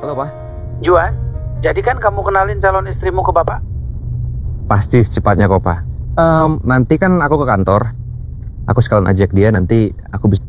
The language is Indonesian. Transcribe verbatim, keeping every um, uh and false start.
Halo, Pak. Juan, jadi kan kamu kenalin calon istrimu ke Bapak? Pasti secepatnya kok, Pak. Um, nanti kan aku ke kantor. Aku sekalian ajak dia, nanti aku bisa